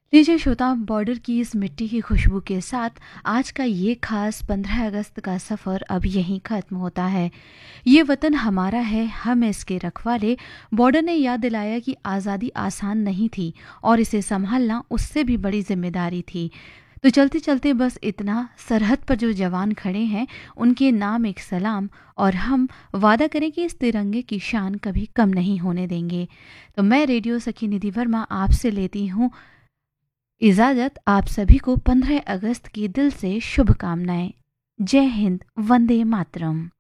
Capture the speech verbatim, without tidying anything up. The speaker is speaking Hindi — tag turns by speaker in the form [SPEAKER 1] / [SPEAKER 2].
[SPEAKER 1] लीजिए श्रोता, बॉर्डर की इस मिट्टी की खुशबू के साथ आज का ये खास पंद्रह अगस्त का सफ़र अब यहीं ख़त्म होता है। ये वतन हमारा है, हम इसके रखवाले। बॉर्डर ने याद दिलाया कि आज़ादी आसान नहीं थी और इसे संभालना उससे भी बड़ी जिम्मेदारी थी। तो चलते चलते बस इतना, सरहद पर जो जवान खड़े हैं उनके नाम एक सलाम, और हम वादा करें कि इस तिरंगे की शान कभी कम नहीं होने देंगे। तो मैं रेडियो सखी निधि वर्मा आपसे लेती हूँ इजाजत। आप सभी को पंद्रह अगस्त की दिल से शुभकामनाएं। जय हिंद, वंदे मातरम।